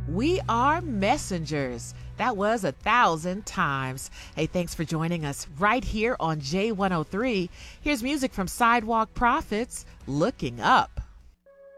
We are messengers. That was 1,000 times. Hey, thanks for joining us right here on J103. Here's music from Sidewalk Prophets, Looking Up.